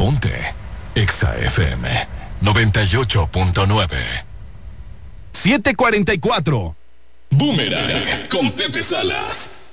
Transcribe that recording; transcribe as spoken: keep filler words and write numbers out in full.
Ponte Exa F M noventa y ocho punto nueve. siete cuarenta y cuatro. Boomerang con Pepe Salas.